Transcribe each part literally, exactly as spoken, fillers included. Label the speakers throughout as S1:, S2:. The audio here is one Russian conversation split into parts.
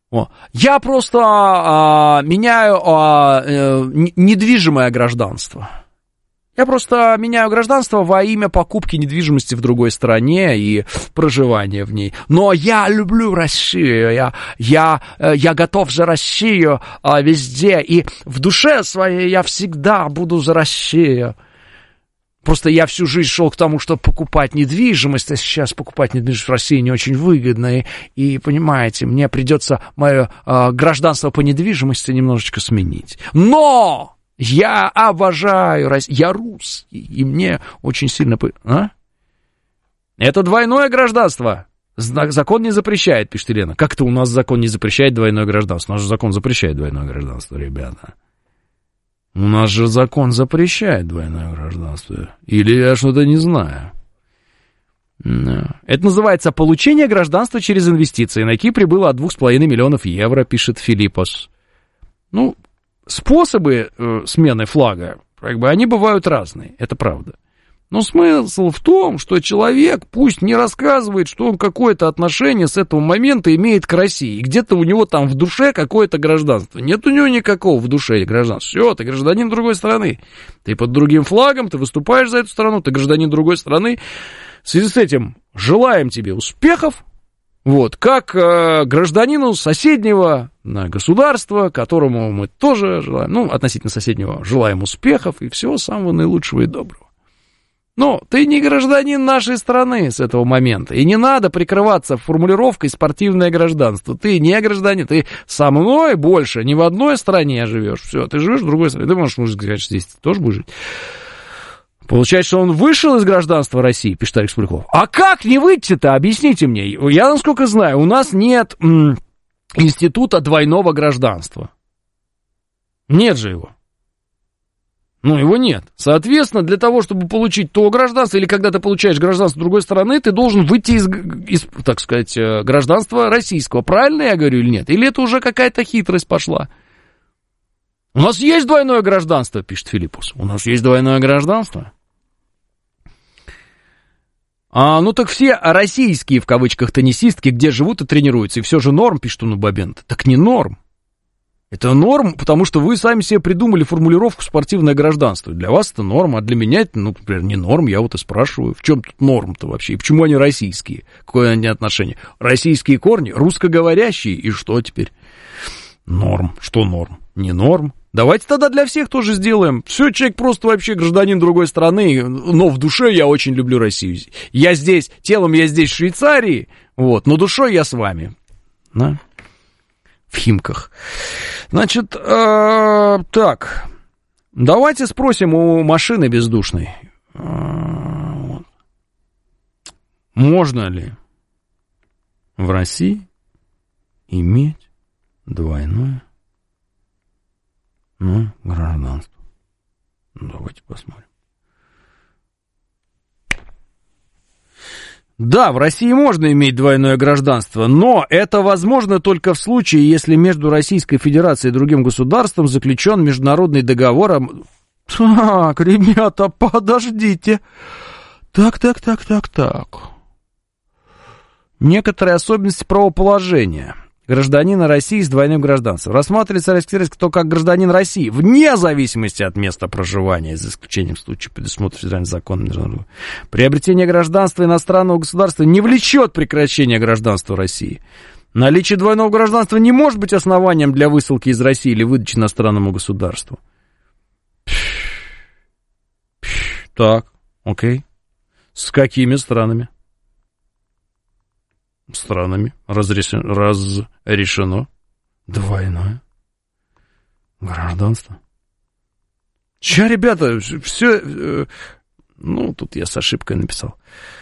S1: О. Я просто а, меняю а, а, недвижимое гражданство. Я просто меняю гражданство во имя покупки недвижимости в другой стране и проживания в ней. Но я люблю Россию, я, я, я готов за Россию а, везде, и в душе своей я всегда буду за Россию. Просто я всю жизнь шел к тому, чтобы покупать недвижимость, а сейчас покупать недвижимость в России не очень выгодно, и, и понимаете, мне придется мое э, гражданство по недвижимости немножечко сменить. Но я обожаю Россию, я русский, и мне очень сильно... А? Это двойное гражданство. Закон не запрещает, пишет Елена. Как-то у нас закон не запрещает двойное гражданство. У нас же закон запрещает двойное гражданство, ребята. У нас же закон запрещает двойное гражданство. Или я что-то не знаю. Это называется получение гражданства через инвестиции. На Кипре было от двух с половиной миллионов евро, пишет Филиппос. Ну, способы э, смены флага, как бы, они бывают разные, это правда. Но смысл в том, что человек пусть не рассказывает, что он какое-то отношение с этого момента имеет к России. И где-то у него там в душе какое-то гражданство. Нет у него никакого в душе гражданства. Все, ты гражданин другой страны. Ты под другим флагом, ты выступаешь за эту страну, ты гражданин другой страны. В связи с этим желаем тебе успехов. Вот, как э, гражданину соседнего на государства, которому мы тоже желаем, ну, относительно соседнего, желаем успехов и всего самого наилучшего и доброго. Но ты не гражданин нашей страны с этого момента, и не надо прикрываться формулировкой «спортивное гражданство». Ты не гражданин, ты со мной больше ни в одной стране живешь. Все, ты живешь в другой стране. Ты можешь сказать, что здесь ты тоже будешь жить. Получается, что он вышел из гражданства России, пишет Алекс Поляков. А как не выйти-то? Объясните мне. Я, насколько знаю, у нас нет м, института двойного гражданства. Нет же его. Ну, его нет. Соответственно, для того, чтобы получить то гражданство, или когда ты получаешь гражданство другой страны, ты должен выйти из, из, так сказать, гражданства российского. Правильно я говорю или нет? Или это уже какая-то хитрость пошла? У нас есть двойное гражданство, пишет Филиппус. У нас есть двойное гражданство. А, ну так все российские, в кавычках, теннисистки, где живут и тренируются, и все же норм, пишет он у Бабента. Так не норм. Это норм, потому что вы сами себе придумали формулировку «спортивное гражданство». Для вас это норм, а для меня это, ну, например, не норм. Я вот и спрашиваю, в чем тут норм-то вообще? И почему они российские? Какое они отношение? Российские корни, русскоговорящие, и что теперь? Норм. Что норм? Не норм. Давайте тогда для всех тоже сделаем. Все, человек просто вообще гражданин другой страны, но в душе я очень люблю Россию. Я здесь, телом я здесь в Швейцарии, вот, но душой я с вами. Да? В Химках. Значит, э, так, давайте спросим у машины бездушной, э, вот. Можно ли в России иметь двойное, ну, гражданство? Давайте посмотрим. Да, в России можно иметь двойное гражданство, но это возможно только в случае, если между Российской Федерацией и другим государством заключен международный договор о... Так, ребята, подождите. Так, так, так, так, так. Некоторые особенности правоположения гражданина России с двойным гражданством. Рассматривается Российский Федерация кто как гражданин России, вне зависимости от места проживания, за исключением случаев, предусмотренных федеральным законом. Приобретение гражданства иностранного государства не влечет прекращения гражданства России. Наличие двойного гражданства не может быть основанием для высылки из России или выдачи иностранному государству. Так, окей. С какими странами? Странами разрешено, разрешено двойное гражданство. Че, ребята, все... Э, ну, тут я с ошибкой написал.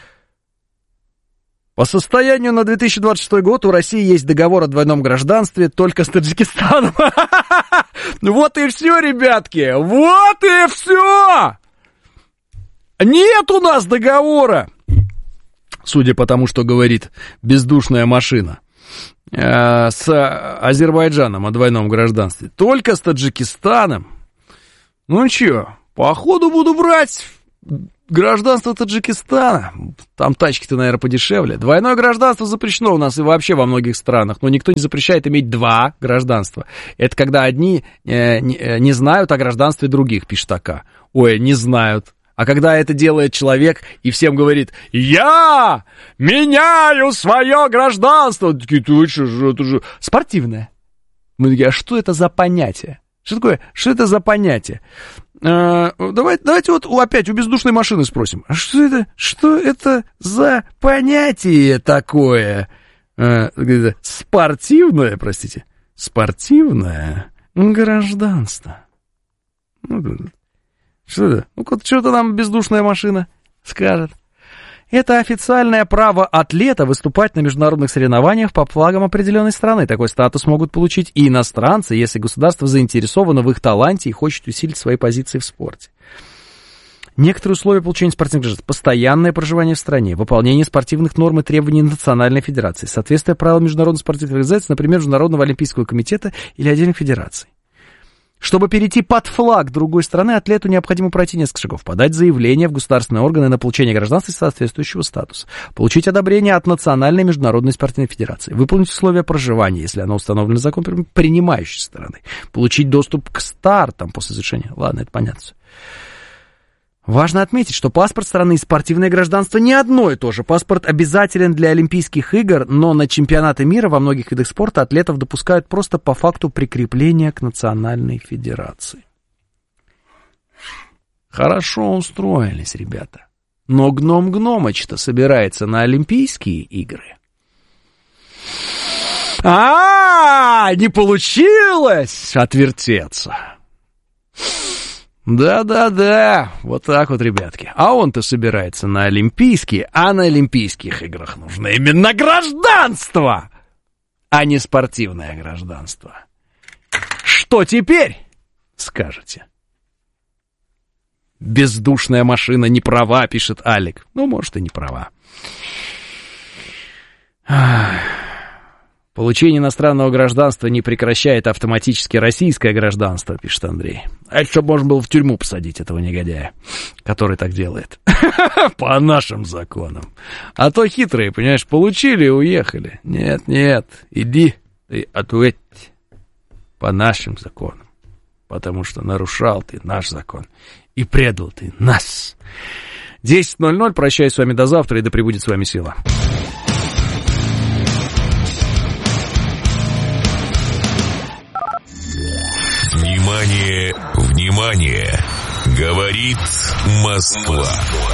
S1: По состоянию на две тысячи двадцать шестой год у России есть договор о двойном гражданстве только с Таджикистаном. Вот и все, ребятки, вот и все. Нет у нас договора. Судя по тому, что говорит бездушная машина, э, с Азербайджаном о двойном гражданстве. Только с Таджикистаном. Ну чё, походу буду брать гражданство Таджикистана. Там тачки-то, наверное, подешевле. Двойное гражданство запрещено у нас и вообще во многих странах. Но никто не запрещает иметь два гражданства. Это когда одни э, не, не знают о гражданстве других, пишет АК. Ой, не знают. А когда это делает человек и всем говорит: я меняю свое гражданство. Такие, ты что, это же спортивное. Мы такие, а что это за понятие? Что такое? Что это за понятие? А, давайте, давайте вот опять у бездушной машины спросим. А что это? Что это за понятие такое? А, спортивное, простите. Спортивное гражданство. Что это? Ну-ка, что-то нам бездушная машина скажет. Это официальное право атлета выступать на международных соревнованиях по флагам определенной страны. Такой статус могут получить и иностранцы, если государство заинтересовано в их таланте и хочет усилить свои позиции в спорте. Некоторые условия получения спортивных гражданств: постоянное проживание в стране, выполнение спортивных норм и требований национальной федерации, соответствие правилам международной спортивной организации, например, Международного олимпийского комитета или отдельных федераций. Чтобы перейти под флаг другой страны, атлету необходимо пройти несколько шагов: подать заявление в государственные органы на получение гражданства соответствующего статуса, получить одобрение от Национальной международной спортивной федерации, выполнить условия проживания, если оно установлено законом принимающей стороны, получить доступ к стартам после завершения. Ладно, это понятно. Важно отметить, что паспорт страны и спортивное гражданство не одно и то же. Паспорт обязателен для Олимпийских игр, но на чемпионаты мира во многих видах спорта атлетов допускают просто по факту прикрепления к национальной федерации. Хорошо устроились ребята. Но Гном Гномыч-то собирается на Олимпийские игры. А, не получилось отвертеться. Да-да-да, вот так вот, ребятки. А он-то собирается на Олимпийские, а на Олимпийских играх нужно именно гражданство, а не спортивное гражданство. Что теперь, скажете? Бездушная машина не права, пишет Алик. Ну, может, и не права. Получение иностранного гражданства не прекращает автоматически российское гражданство, пишет Андрей. А это чтобы можно было в тюрьму посадить этого негодяя, который так делает. По нашим законам. А то хитрые, понимаешь, получили и уехали. Нет, нет, иди ты ответь по нашим законам. Потому что нарушал ты наш закон. И предал ты нас. десять ноль ноль, прощаюсь с вами до завтра, и да пребудет с вами сила.
S2: Внимание, внимание! Говорит Москва.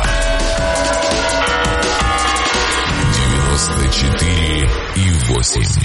S2: девяносто четыре и восемь.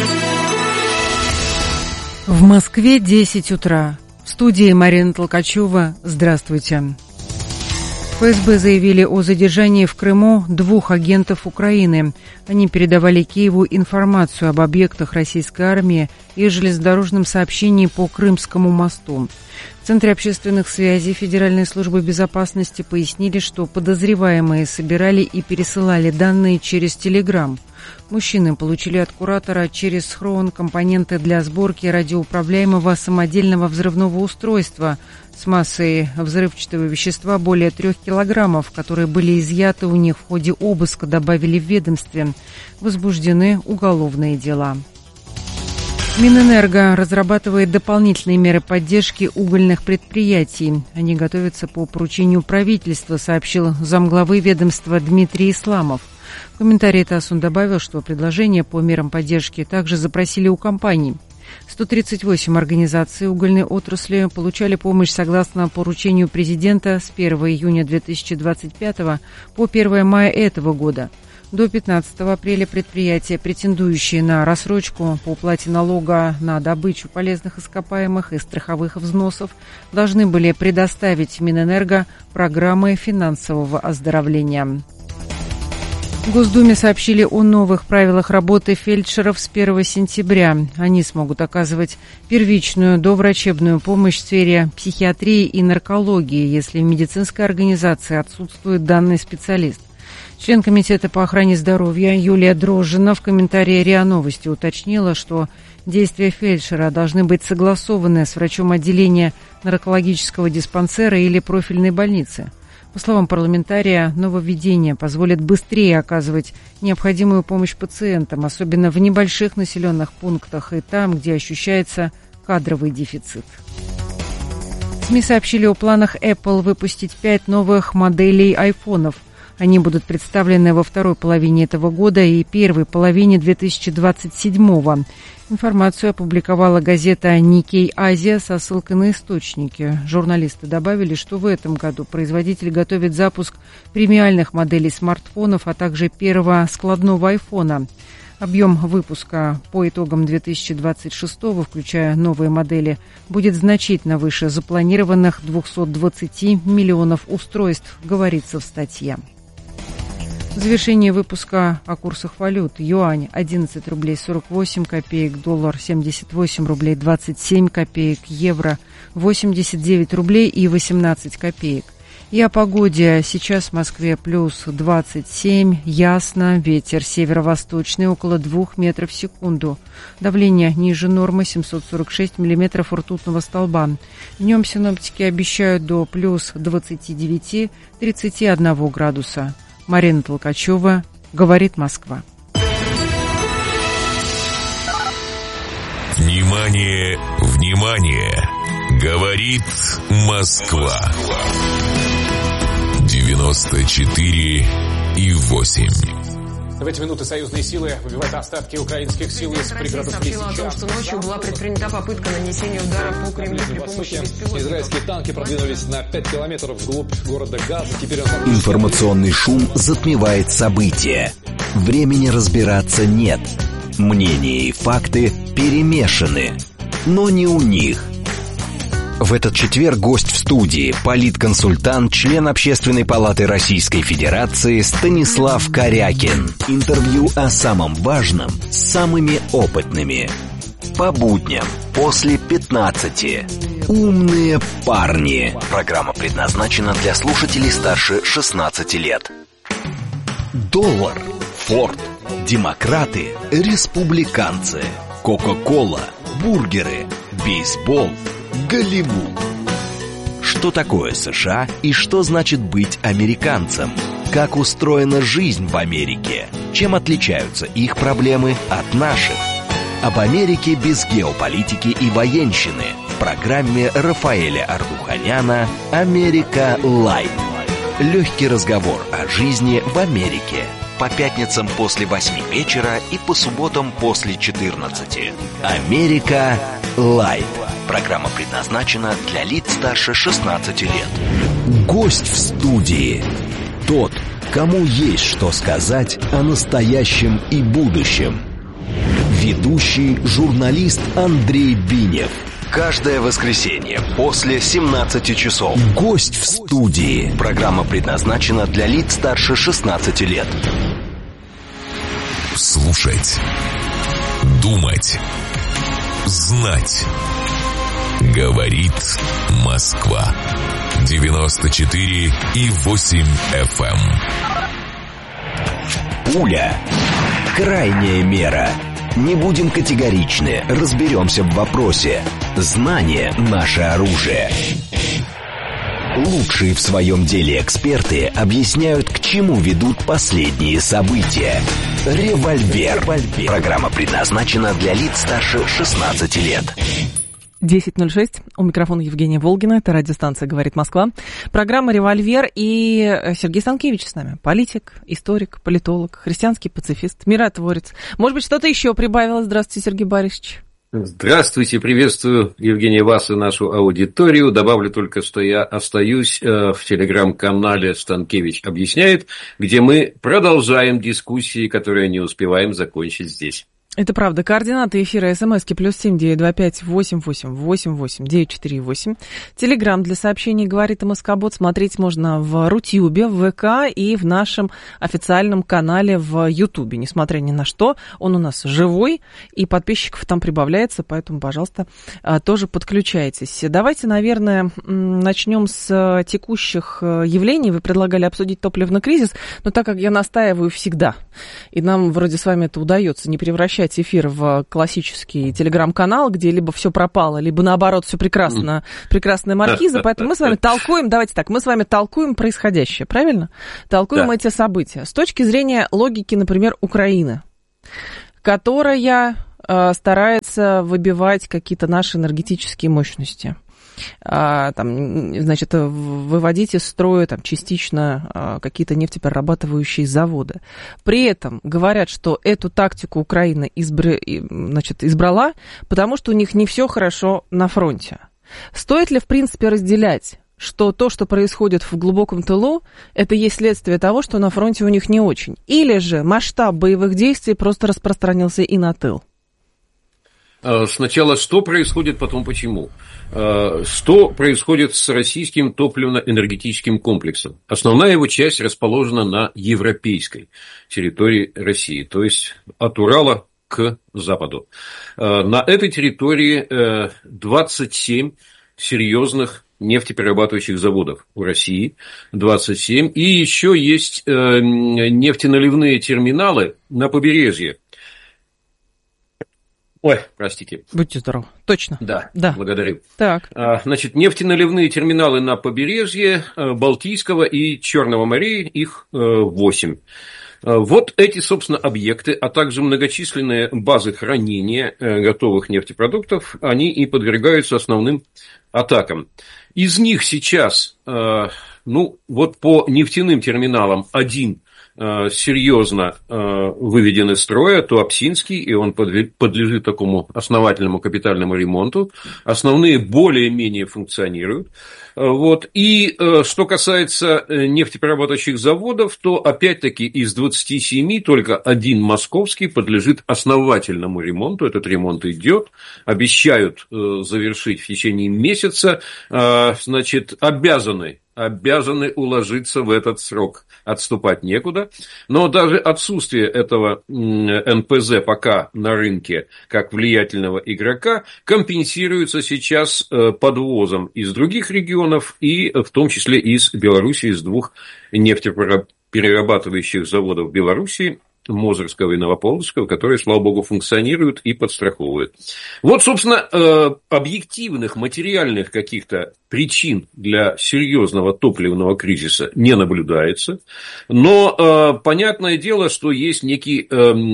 S3: В Москве десять утра. В студии Марина Толкачева. Здравствуйте. ФСБ заявили о задержании в Крыму двух агентов Украины. Они передавали Киеву информацию об объектах российской армии и железнодорожном сообщении по Крымскому мосту. В Центре общественных связей Федеральной службы безопасности пояснили, что подозреваемые собирали и пересылали данные через Телеграм. Мужчины получили от куратора через схрон компоненты для сборки радиоуправляемого самодельного взрывного устройства с массой взрывчатого вещества более трех килограммов, которые были изъяты у них в ходе обыска, добавили в ведомстве. Возбуждены уголовные дела. Минэнерго разрабатывает дополнительные меры поддержки угольных предприятий. Они готовятся по поручению правительства, сообщил замглавы ведомства Дмитрий Исламов. В комментарии ТАСС он добавил, что предложения по мерам поддержки также запросили у компаний. сто тридцать восемь организаций угольной отрасли получали помощь согласно поручению президента с первого июня две тысячи двадцать пятого по первого мая этого года. До пятнадцатого апреля предприятия, претендующие на рассрочку по уплате налога на добычу полезных ископаемых и страховых взносов, должны были предоставить Минэнерго программы финансового оздоровления. В Госдуме сообщили о новых правилах работы фельдшеров с первого сентября. Они смогут оказывать первичную доврачебную помощь в сфере психиатрии и наркологии, если в медицинской организации отсутствует данный специалист. Член Комитета по охране здоровья Юлия Дрожжина в комментарии РИА Новости уточнила, что действия фельдшера должны быть согласованы с врачом отделения наркологического диспансера или профильной больницы. По словам парламентария, нововведение позволит быстрее оказывать необходимую помощь пациентам, особенно в небольших населенных пунктах и там, где ощущается кадровый дефицит. СМИ сообщили о планах Apple выпустить пять новых моделей айфонов. Они будут представлены во второй половине этого года и первой половине две тысячи двадцать седьмого. Информацию опубликовала газета Nikkei Asia со ссылкой на источники. Журналисты добавили, что в этом году производитель готовит запуск премиальных моделей смартфонов, а также первого складного айфона. Объем выпуска по итогам две тысячи двадцать шестого, включая новые модели, будет значительно выше запланированных двухсот двадцати миллионов устройств, говорится в статье. В завершении выпуска о курсах валют. Юань одиннадцать рублей сорок восемь копеек, доллар семьдесят восемь рублей двадцать семь копеек, евро восемьдесят девять рублей и восемнадцать копеек. И о погоде. Сейчас в Москве плюс двадцать семь, ясно, ветер северо-восточный около двух метров в секунду. Давление ниже нормы семьсот сорок шесть миллиметров ртутного столба. Днем синоптики обещают до плюс двадцати девяти — тридцати одного градуса. Марина Толкачева, говорит Москва.
S2: Внимание, внимание! Говорит Москва. девяносто четыре и восемь.
S4: В эти минуты союзные силы выбивают остатки украинских сил из пригородов Лисичанска.
S5: Россия сообщила о том, что ночью была предпринята попытка нанесения удара по Кремлю при помощи беспилотников.
S4: Израильские танки продвинулись на пять километров вглубь города Газа. Теперь он...
S6: Информационный шум затмевает события. Времени разбираться нет. Мнения и факты перемешаны. Но не у них. В этот четверг гость в студии, политконсультант, член Общественной палаты Российской Федерации Станислав Корякин. Интервью о самом важном с самыми опытными. По будням после пятнадцати. Умные парни. Программа предназначена для слушателей старше шестнадцати лет. Доллар, Форд, демократы, республиканцы, Кока-кола, бургеры, бейсбол, Голливуд. Что такое США и что значит быть американцем? Как устроена жизнь в Америке? Чем отличаются их проблемы от наших? Об Америке без геополитики и военщины в программе Рафаэля Ардуханяна «Америка Лайт». Легкий разговор о жизни в Америке. По пятницам после восьми вечера и по субботам после четырнадцати. «Америка Лайт». Программа предназначена для лиц старше шестнадцати лет. Гость в студии. Тот, кому есть что сказать о настоящем и будущем. Ведущий журналист Андрей Бинев. Каждое воскресенье после семнадцати часов. Гость в студии. Программа предназначена для лиц старше шестнадцати лет.
S2: Слушать. Думать. Знать. Говорит Москва. девяносто четыре и восемь эф эм. Пуля. Крайняя мера. Не будем категоричны, разберемся в вопросе. Знание – наше оружие. Лучшие в своем деле эксперты объясняют, к чему ведут последние события. Револьвер. Программа предназначена для лиц старше шестнадцати лет.
S7: десять ноль шесть. У микрофона Евгения Волгина. Это радиостанция «Говорит Москва». Программа «Револьвер». И Сергей Станкевич с нами. Политик, историк, политолог, христианский пацифист, миротворец. Может быть, что-то еще прибавилось? Здравствуйте, Сергей Борисович.
S8: Здравствуйте, приветствую, Евгения, вас и нашу аудиторию. Добавлю только, что я остаюсь в телеграм-канале «Станкевич объясняет», где мы продолжаем дискуссии, которые не успеваем закончить здесь.
S7: Это правда. Координаты эфира СМСки плюс семь девять два пять восемь восемь восемь восемь девять четыре восемь. Телеграм для сообщений «Говорит МСК-бот» смотреть можно в Рутюбе, в ВК и в нашем официальном канале в Ютубе. Несмотря ни на что, он у нас живой, и подписчиков там прибавляется, поэтому, пожалуйста, тоже подключайтесь. Давайте, наверное, начнем с текущих явлений. Вы предлагали обсудить топливный кризис, но так как я настаиваю всегда, и нам вроде с вами это удается, не превращать превращать эфир в классический телеграм-канал, где либо все пропало, либо наоборот все прекрасно, прекрасная маркиза. Поэтому мы с вами толкуем, давайте так, мы с вами толкуем происходящее, правильно? Толкуем да. эти события. С точки зрения логики, например, Украины, которая э, старается выбивать какие-то наши энергетические мощности. А, там, значит, выводить из строя там, частично а, какие-то нефтеперерабатывающие заводы. При этом говорят, что эту тактику Украина избра... значит, избрала, потому что у них не все хорошо на фронте. Стоит ли, в принципе, разделять, что то, что происходит в глубоком тылу, это есть следствие того, что на фронте у них не очень? Или же масштаб боевых действий просто распространился и на тыл?
S8: Сначала что происходит, потом почему. Что происходит с российским топливно-энергетическим комплексом? Основная его часть расположена на европейской территории России, то есть от Урала к западу. На этой территории двадцать семь серьезных нефтеперерабатывающих заводов у России, двадцать семь, и еще есть нефтеналивные терминалы на побережье. Ой, простите.
S7: Будьте здоровы. Точно.
S8: Да,
S7: да.
S8: Благодарю.
S7: Так.
S8: Значит, нефтеналивные терминалы на побережье Балтийского и Черного морей, их восемь. Вот эти, собственно, объекты, а также многочисленные базы хранения готовых нефтепродуктов, они и подвергаются основным атакам. Из них сейчас, ну, вот по нефтяным терминалам один серьезно выведен из строя, Туапсинский, и он подлежит такому основательному капитальному ремонту. Основные более-менее функционируют. Вот. И что касается нефтеперерабатывающих заводов, то опять-таки из двадцати семи только один московский подлежит основательному ремонту. Этот ремонт идет. Обещают завершить в течение месяца. Значит, обязаны обязаны уложиться в этот срок. Отступать некуда. Но даже отсутствие этого эн пэ зэ пока на рынке как влиятельного игрока компенсируется сейчас подвозом из других регионов и в том числе из Беларуси, из двух нефтеперерабатывающих заводов Беларуси, Мозырского и Новополоцкого, которые, слава богу, функционируют и подстраховывают. Вот, собственно, объективных материальных каких-то причин для серьезного топливного кризиса не наблюдается, но понятное дело, что есть некий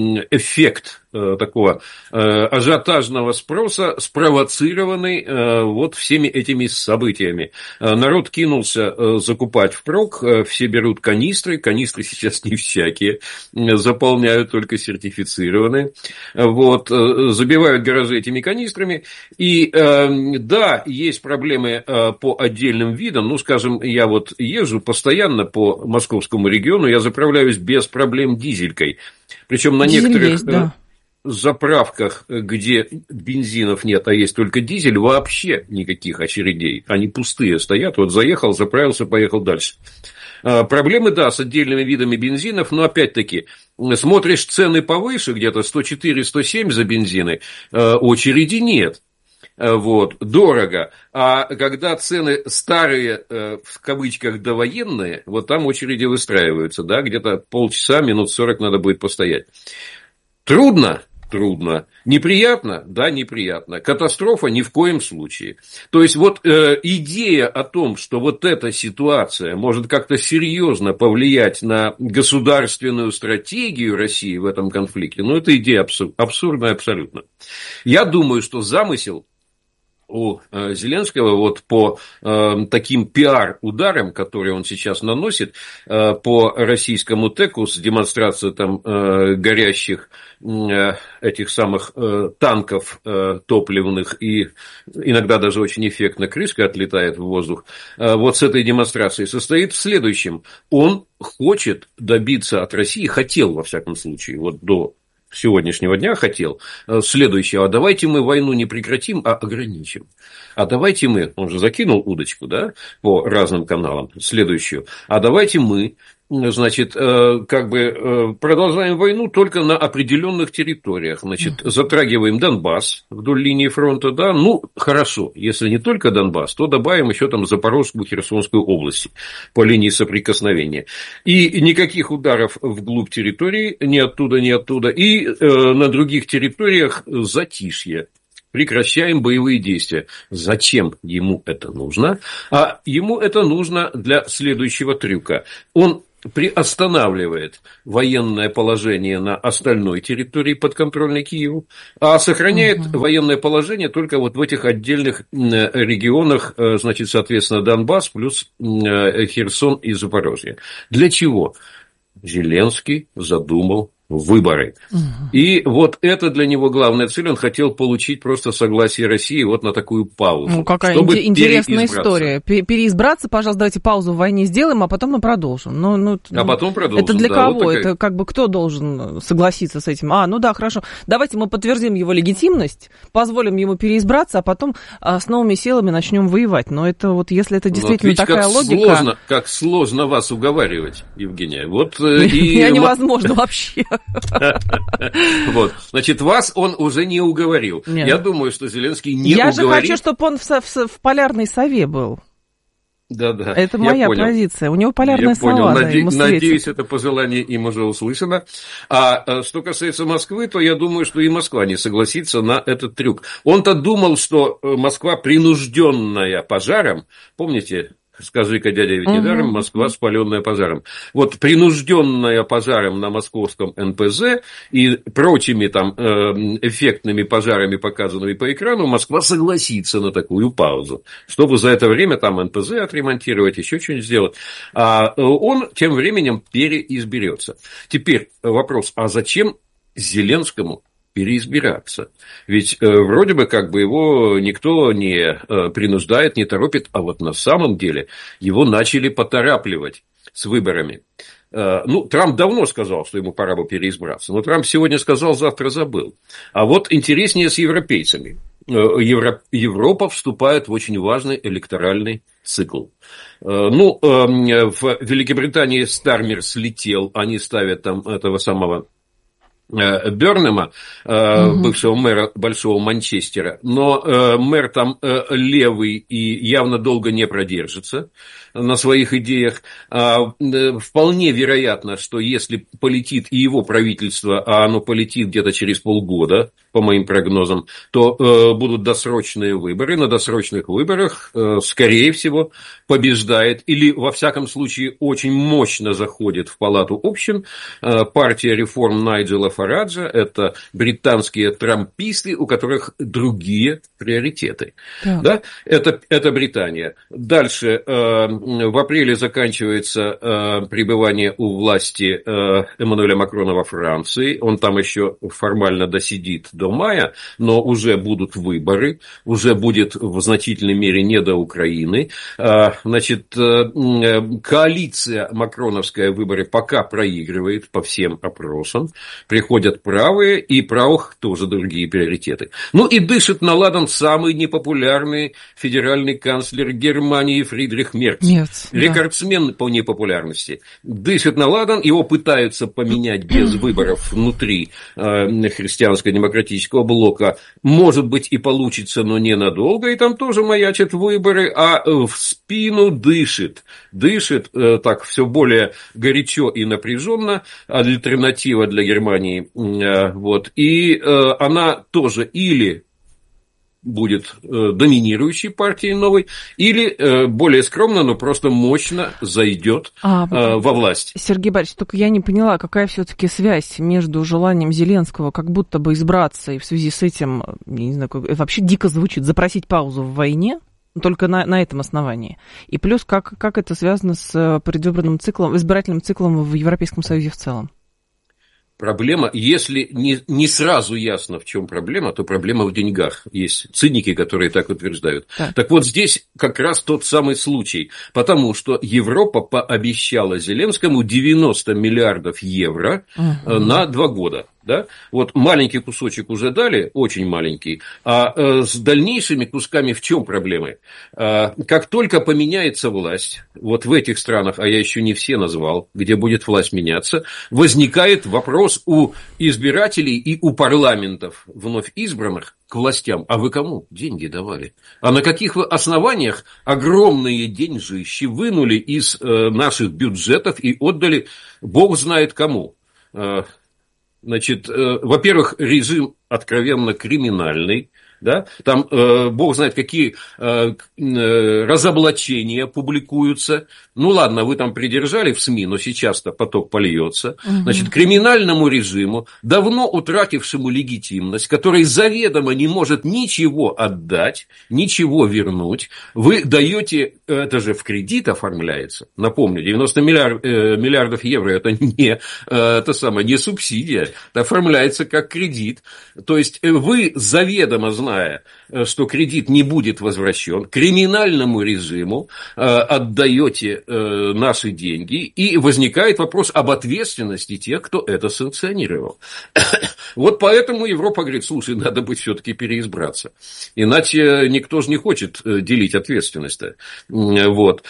S8: эффект такого ажиотажного спроса, спровоцированный вот всеми этими событиями. Народ кинулся закупать впрок, все берут канистры, канистры сейчас не всякие, заполняют только сертифицированные, вот, забивают гаражи этими канистрами, и да, есть проблемы по отдельным видам, ну, скажем, я вот езжу постоянно по московскому региону, я заправляюсь без проблем дизелькой, причем на
S7: Дизель
S8: некоторых...
S7: есть, да.
S8: заправках, где бензинов нет, а есть только дизель, вообще никаких очередей. Они пустые стоят. Вот заехал, заправился, поехал дальше. Проблемы, да, с отдельными видами бензинов, но опять-таки, смотришь цены повыше, где-то сто четыре - сто семь за бензины, очереди нет. Вот, дорого. А когда цены старые, в кавычках, довоенные, вот там очереди выстраиваются, да, где-то полчаса, минут сорок надо будет постоять. Трудно? Трудно. Неприятно? Да, неприятно. Катастрофа? Ни в коем случае. То есть, вот э, идея о том, что вот эта ситуация может как-то серьезно повлиять на государственную стратегию России в этом конфликте, ну, это идея абсур- абсурдная абсолютно. Я думаю, что замысел у Зеленского вот по э, таким пиар-ударам, которые он сейчас наносит э, по российскому ТЭКу с демонстрацией там э, горящих э, этих самых э, танков э, топливных, и иногда даже очень эффектно крышка отлетает в воздух, э, вот с этой демонстрацией состоит в следующем. Он хочет добиться от России, хотел во всяком случае, вот до сегодняшнего дня хотел следующего: а давайте мы войну не прекратим, а ограничим. А давайте мы, он же закинул удочку, да, по разным каналам, следующую, а давайте мы значит, как бы продолжаем войну только на определенных территориях. Значит, затрагиваем Донбасс вдоль линии фронта, да, ну, хорошо, если не только Донбасс, то добавим еще там Запорожскую, Херсонскую области по линии соприкосновения. И никаких ударов вглубь территории, ни оттуда, ни оттуда, и на других территориях затишье. Прекращаем боевые действия. Зачем ему это нужно? А ему это нужно для следующего трюка. Он приостанавливает военное положение на остальной территории подконтрольной Киеву, а сохраняет угу. военное положение только вот в этих отдельных регионах, значит, соответственно, Донбасс плюс Херсон и Запорожье. Для чего? Зеленский задумал выборы. Угу. И вот это для него главная цель. Он хотел получить просто согласие России вот на такую паузу.
S7: Ну, какая чтобы интересная история. Переизбраться, пожалуйста, давайте паузу в войне сделаем, а потом мы продолжим. Ну, ну,
S8: а потом продолжим.
S7: Это для
S8: да,
S7: кого?
S8: вот такая...
S7: Это как бы кто должен согласиться с этим? А, ну да, хорошо. Давайте мы подтвердим его легитимность, позволим ему переизбраться, а потом а, с новыми силами начнем воевать. Но это вот, если это действительно такая
S8: как
S7: логика...
S8: Сложно, как сложно вас уговаривать, Евгения. Вот, и...
S7: невозможно вообще.
S8: Вот, значит, вас он уже не уговорил. Нет. Я думаю, что Зеленский не
S7: Я
S8: уговорит.
S7: Я же хочу, чтобы он в, в, в полярной сове был.
S8: Да-да.
S7: Это моя
S8: понял.
S7: позиция. У него полярная
S8: я
S7: сова.
S8: Понял.
S7: Да,
S8: Наде... Надеюсь, это пожелание им уже услышано. А что касается Москвы, то я думаю, что и Москва не согласится на этот трюк. Он-то думал, что Москва, принужденная пожаром, помните... Скажи-ка, дядя, ведь недаром uh-huh. Москва, спаленная пожаром. Вот принужденная пожаром на московском эн пэ зэ и прочими там эффектными пожарами, показанными по экрану, Москва согласится на такую паузу, чтобы за это время там эн пэ зэ отремонтировать, еще что-нибудь сделать. А он тем временем переизберется. Теперь вопрос, а зачем Зеленскому переизбираться? Ведь э, вроде бы как бы его никто не э, принуждает, не торопит, а вот на самом деле его начали поторапливать с выборами. Э, ну, Трамп давно сказал, что ему пора бы переизбраться, но Трамп сегодня сказал, завтра забыл. А вот интереснее с европейцами. Э, Евро... Европа вступает в очень важный электоральный цикл. Э, ну, э, в Великобритании Стармер слетел, они ставят там этого самого Бернема, угу. бывшего мэра Большого Манчестера, но мэр там левый и явно долго не продержится на своих идеях. Вполне вероятно, что если полетит и его правительство, а оно полетит где-то через полгода, по моим прогнозам, то будут досрочные выборы. На досрочных выборах, скорее всего, побеждает или, во всяком случае, очень мощно заходит в Палату общин партия реформ Найджела Фараджа. Это британские трамписты, у которых другие приоритеты. Да. Да? Это, это Британия. Дальше в апреле заканчивается пребывание у власти Эммануэля Макрона во Франции. Он там еще формально досидит до мая, но уже будут выборы, уже будет в значительной мере не до Украины. Значит, коалиция макроновская в выборы пока проигрывает по всем опросам. Приходят правые, и правых тоже другие приоритеты. Ну и дышит на ладан самый непопулярный федеральный канцлер Германии Фридрих Мерц. Мерц рекордсмен да. по непопулярности. Дышит на ладан, его пытаются поменять без выборов внутри э, христианско-демократического блока. Может быть и получится, но ненадолго, и там тоже маячат выборы, а в спину дышит. Дышит э, так все более горячо и напряженно. Альтернатива для Германии. Э, вот. И э, она тоже или будет э, доминирующей партией новой, или э, более скромно, но просто мощно зайдет а, э, во власть.
S7: Сергей Борисович, только я не поняла, какая все-таки связь между желанием Зеленского как будто бы избраться и в связи с этим, я не знаю, вообще дико звучит, запросить паузу в войне, только на, на этом основании. И плюс, как, как это связано с предвыборным циклом, избирательным циклом в Европейском Союзе в целом?
S8: Проблема, если не, не сразу ясно, в чем проблема, то проблема в деньгах. Есть циники, которые так утверждают. Так. так вот, здесь как раз тот самый случай. Потому что Европа пообещала Зеленскому девяносто миллиардов евро угу. на два года. Да? Вот маленький кусочек уже дали, очень маленький, а э, с дальнейшими кусками в чем проблемы? Э, как только поменяется власть, вот в этих странах, а я еще не все назвал, где будет власть меняться, возникает вопрос у избирателей и у парламентов вновь избранных к властям. А вы кому деньги давали? А на каких вы основаниях огромные деньжищи вынули из э, наших бюджетов и отдали бог знает кому? Э, Значит, э, во-первых, режим откровенно криминальный, да? Там э, бог знает, какие э, э, разоблачения публикуются. Ну ладно, вы там придержали в СМИ, но сейчас-то поток польется. Угу. Значит, криминальному режиму, давно утратившему легитимность, который заведомо не может ничего отдать, ничего вернуть, вы даете, это же в кредит оформляется, напомню, девяносто миллиард, э, миллиардов евро, это не, э, это самое, не субсидия, это оформляется как кредит. То есть вы заведомо знаете, что кредит не будет возвращен, криминальному режиму э, отдаете э, наши деньги, и возникает вопрос об ответственности тех, кто это санкционировал. Вот поэтому Европа говорит, слушай, надо быть все-таки переизбраться. Иначе никто же не хочет делить ответственность-то. Вот.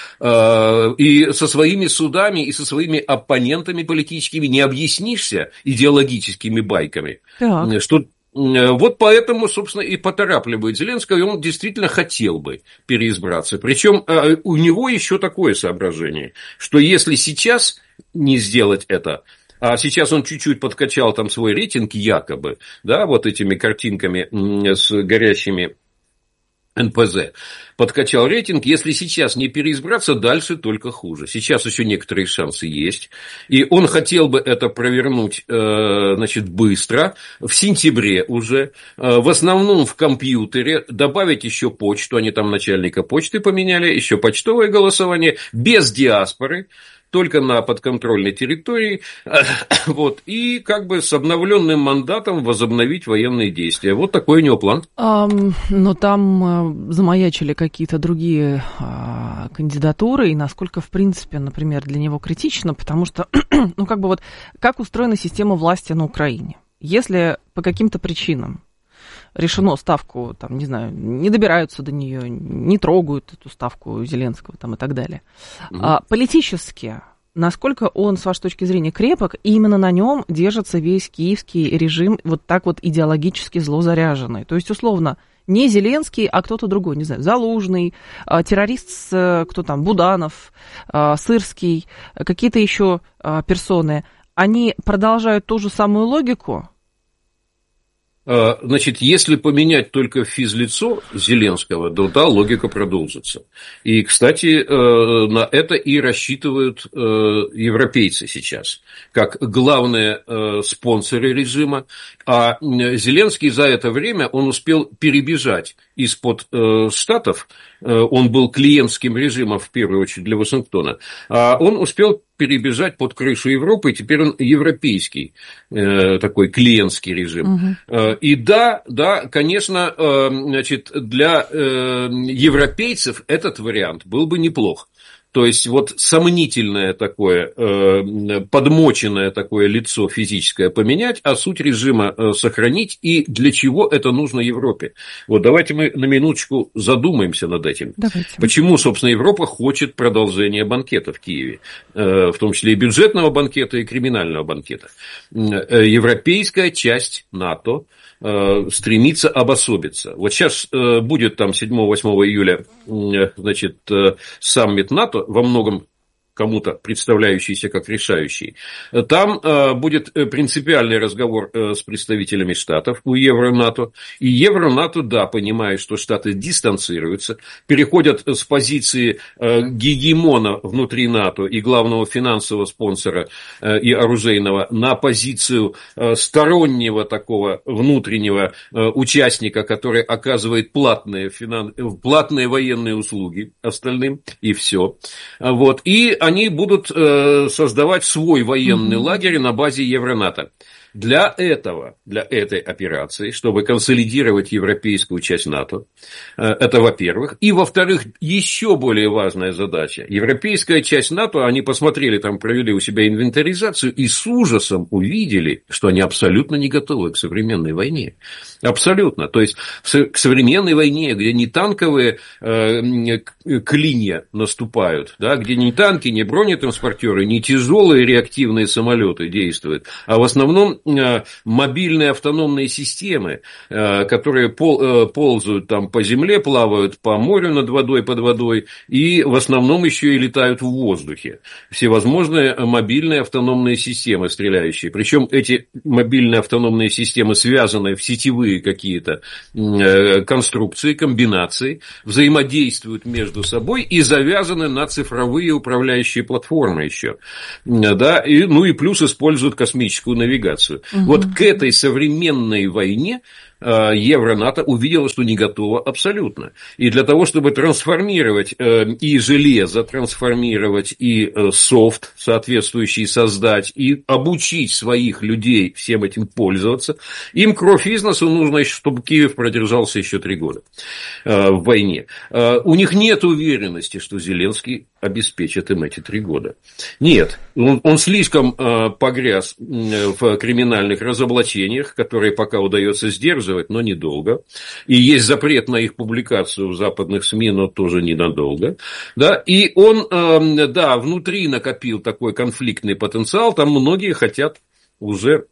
S8: И со своими судами, и со своими оппонентами политическими не объяснишься идеологическими байками. Так. Что вот поэтому, собственно, и поторапливает Зеленского, и он действительно хотел бы переизбраться. Причем у него еще такое соображение, что если сейчас не сделать это, а сейчас он чуть-чуть подкачал там свой рейтинг якобы, да, вот этими картинками с горящими эн пэ зэ, подкачал рейтинг, если сейчас не переизбраться, дальше только хуже. Сейчас еще некоторые шансы есть. И он хотел бы это провернуть, значит, быстро, в сентябре уже, в основном в компьютере, добавить еще почту, они там начальника почты поменяли, еще почтовое голосование, без диаспоры, только на подконтрольной территории, вот, и как бы с обновленным мандатом возобновить военные действия. Вот такой у него план.
S7: А, но там замаячили какие-то другие а, кандидатуры, и насколько, в принципе, например, для него критично, потому что, ну, как бы вот, как устроена система власти на Украине? Если по каким-то причинам решено ставку, там, не знаю, не добираются до нее, не трогают эту ставку Зеленского там, и так далее. Mm-hmm. А, политически, насколько он, с вашей точки зрения, крепок, и именно на нем держится весь киевский режим вот так вот идеологически злозаряженный. То есть, условно, не Зеленский, а кто-то другой, не знаю, Залужный, террорист, кто там, Буданов, Сырский, какие-то еще персоны, они продолжают ту же самую логику?
S8: Значит, если поменять только физлицо Зеленского, то да, логика продолжится. И, кстати, на это и рассчитывают европейцы сейчас, как главные спонсоры режима. А Зеленский за это время, он успел перебежать из-под Штатов, он был клиентским режимом, в первую очередь, для Вашингтона, а он успел перебежать под крышу Европы, и теперь он европейский э, такой клиентский режим. Угу. И да, да, конечно, э, значит, для э, европейцев этот вариант был бы неплох. То есть, вот сомнительное такое, э, подмоченное такое лицо физическое поменять, а суть режима э, сохранить. И для чего это нужно Европе? Вот давайте мы на минуточку задумаемся над этим. Давайте. Почему, собственно, Европа хочет продолжения банкета в Киеве, э, в том числе и бюджетного банкета, и криминального банкета. Э, европейская часть НАТО стремится обособиться. Вот сейчас будет там седьмого-восьмого июля, значит, саммит НАТО, во многом кому-то представляющийся как решающий. Там э, будет принципиальный разговор э, с представителями Штатов у Евро-НАТО. И Евро-НАТО, да, понимает, что Штаты дистанцируются, переходят с позиции э, гегемона внутри НАТО и главного финансового спонсора э, и оружейного на позицию э, стороннего такого внутреннего э, участника, который оказывает платные, финан... платные военные услуги остальным, и все. Вот. И они будут э, создавать свой военный mm-hmm. лагерь на базе Евронато. Для этого, для этой операции, чтобы консолидировать европейскую часть НАТО, это во-первых. И во-вторых, еще более важная задача. Европейская часть НАТО, они посмотрели, там провели у себя инвентаризацию и с ужасом увидели, что они абсолютно не готовы к современной войне. Абсолютно. То есть, к современной войне, где не танковые э, клинья наступают, да, где не танки, не бронетранспортеры, не тяжелые реактивные самолеты действуют, а в основном мобильные автономные системы, которые ползают там по земле, плавают по морю над водой, под водой, и в основном еще и летают в воздухе. Всевозможные мобильные автономные системы, стреляющие. Причем эти мобильные автономные системы связаны в сетевые какие-то конструкции, комбинации, взаимодействуют между собой и завязаны на цифровые управляющие платформы еще. Да, и, ну и плюс используют космическую навигацию. Угу. Вот к этой современной войне Евро-НАТО увидела, что не готова абсолютно. И для того, чтобы трансформировать и железо, трансформировать и софт соответствующий создать, и обучить своих людей всем этим пользоваться, им кровь из носу нужно, чтобы Киев продержался еще три года в войне. У них нет уверенности, что Зеленский обеспечит им эти три года. Нет, он, он слишком погряз в криминальных разоблачениях, которые пока удается сдерживать, но недолго. И есть запрет на их публикацию в западных СМИ, но тоже ненадолго. Да? И он, да, внутри накопил такой конфликтный потенциал, там многие хотят уже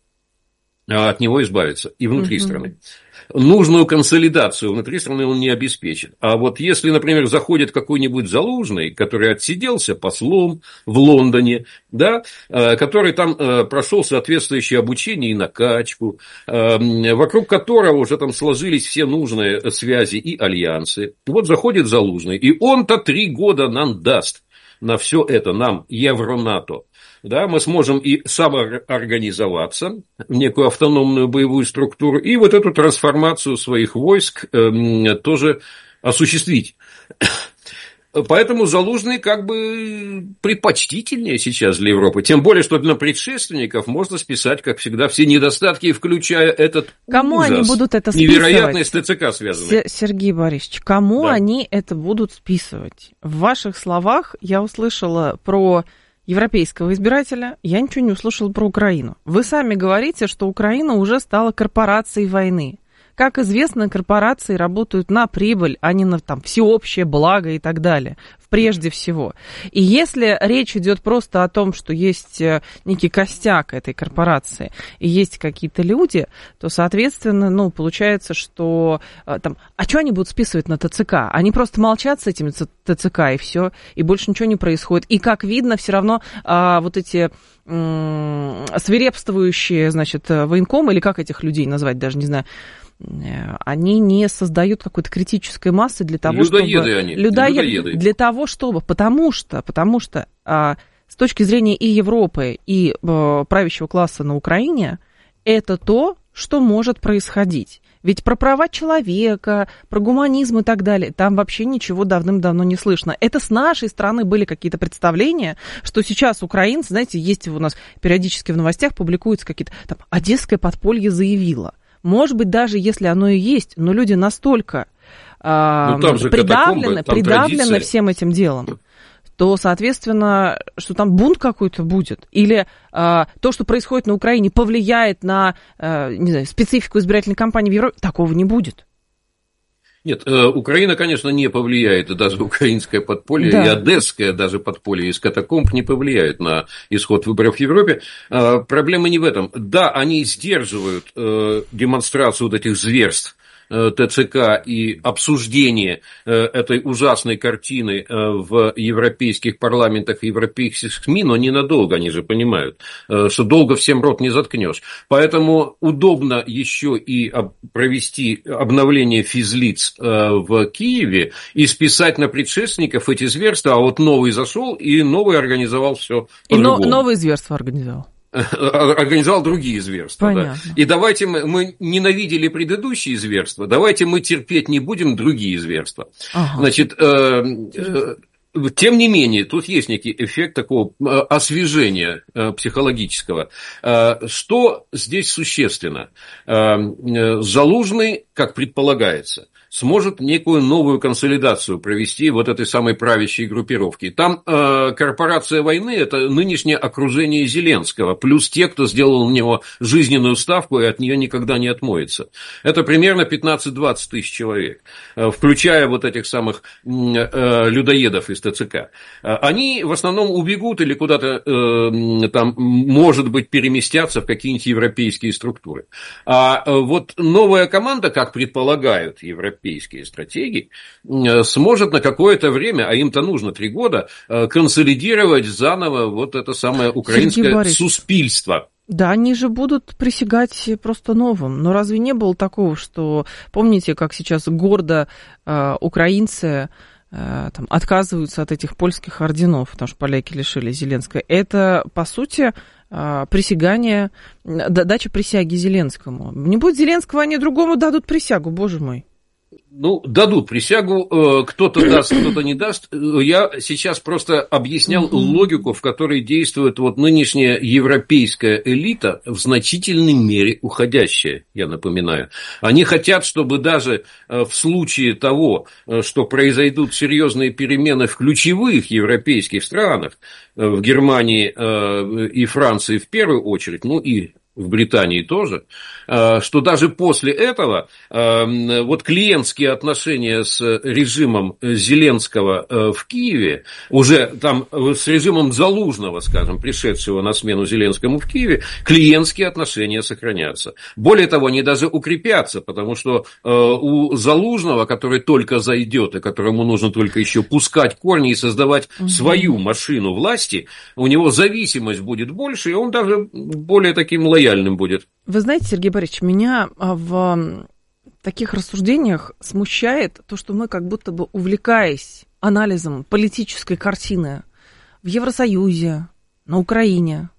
S8: от него избавиться и внутри угу. страны. Нужную консолидацию внутри страны он не обеспечит. А вот если, например, заходит какой-нибудь Залужный, который отсиделся послом в Лондоне, да, который там прошел соответствующее обучение и накачку, вокруг которого уже там сложились все нужные связи и альянсы. Вот заходит Залужный, и он-то три года нам даст на все это, нам, Евро-НАТО. Да, мы сможем и самоорганизоваться в некую автономную боевую структуру, и вот эту трансформацию своих войск э, тоже осуществить. Поэтому Залужный как бы предпочтительнее сейчас для Европы. Тем более, что на предшественников можно списать, как всегда, все недостатки, включая этот
S7: кому
S8: ужас,
S7: они будут это списывать?
S8: Невероятный с ТЦК связанный.
S7: Сергей Борисович, кому да. они это будут списывать? В ваших словах я услышала про европейского избирателя, я ничего не услышала про Украину. Вы сами говорите, что Украина уже стала корпорацией войны. Как известно, корпорации работают на прибыль, а не на там, всеобщее благо и так далее, прежде всего. И если речь идет просто о том, что есть некий костяк этой корпорации и есть какие-то люди, то, соответственно, ну, получается, что там, а что они будут списывать на ТЦК? Они просто молчат с этим ТЦК и все, и больше ничего не происходит. И, как видно, все равно а, вот эти м- свирепствующие, значит, военкомы, или как этих людей назвать, даже не знаю, они не создают какой-то критической массы для того,
S8: людоеды
S7: чтобы...
S8: Они.
S7: Людоеды.
S8: Людоеды.
S7: Для того, чтобы... Потому что, потому что а, с точки зрения и Европы, и а, правящего класса на Украине, это то, что может происходить. Ведь про права человека, про гуманизм и так далее, там вообще ничего давным-давно не слышно. Это с нашей стороны были какие-то представления, что сейчас украинцы, знаете, есть у нас периодически в новостях публикуются какие-то... Там, Одесское подполье заявило. Может быть, даже если оно и есть, но люди настолько э, ну, придавлены, придавлены всем этим делом, то, соответственно, что там бунт какой-то будет. Или э, то, что происходит на Украине, повлияет на э, не знаю, специфику избирательной кампании в Европе, такого не будет.
S8: Нет, Украина, конечно, не повлияет, даже украинское подполье, да. и одесское даже подполье из катакомб не повлияет на исход выборов в Европе. Проблема не в этом. Да, они сдерживают демонстрацию вот этих зверств ТЦК и обсуждение этой ужасной картины в европейских парламентах и европейских СМИ, но ненадолго, они же понимают, что долго всем рот не заткнешь. Поэтому удобно еще и провести обновление физлиц в Киеве и списать на предшественников эти зверства, а вот новый зашел и новый организовал все по-другому.
S7: И новые зверства организовал.
S8: Организовал другие зверства. Да. И давайте мы, мы ненавидели предыдущие зверства, давайте мы терпеть не будем другие зверства. Ага. Значит, э, э, тем не менее, тут есть некий эффект такого освежения психологического. Что здесь существенно? Залужный, как предполагается, сможет некую новую консолидацию провести вот этой самой правящей группировки. Там э, корпорация войны – это нынешнее окружение Зеленского, плюс те, кто сделал у него жизненную ставку и от нее никогда не отмоется. Это примерно пятнадцать-двадцать тысяч человек, э, включая вот этих самых э, людоедов из ТЦК. Они в основном убегут или куда-то э, там, может быть, переместятся в какие-нибудь европейские структуры. А вот новая команда, как предполагают европейские, европейские стратегии, сможет на какое-то время, а им-то нужно три года, консолидировать заново вот это самое украинское суспильство.
S7: Да, они же будут присягать просто новым. Но разве не было такого, что, помните, как сейчас гордо э, украинцы э, там, отказываются от этих польских орденов, потому что поляки лишили Зеленского? Это, по сути, э, присягание, дача присяги Зеленскому. Не будет Зеленского, они другому дадут присягу, боже мой.
S8: Ну, дадут присягу, кто-то даст, кто-то не даст. Я сейчас просто объяснял mm-hmm. логику, в которой действует вот нынешняя европейская элита, в значительной мере уходящая, я напоминаю. Они хотят, чтобы даже в случае того, что произойдут серьезные перемены в ключевых европейских странах, в Германии и Франции в первую очередь, ну и в Британии тоже, что даже после этого вот клиентские отношения с режимом Зеленского в Киеве, уже там с режимом Залужного, скажем, пришедшего на смену Зеленскому в Киеве, клиентские отношения сохранятся. Более того, они даже укрепятся, потому что у Залужного, который только зайдет и которому нужно только еще пускать корни и создавать угу. свою машину власти, у него зависимость будет больше, и он даже более таким лояльным будет.
S7: Вы знаете, Сергей Борисович, меня в таких рассуждениях смущает то, что мы как будто бы, увлекаясь анализом политической картины в Евросоюзе, на Украине,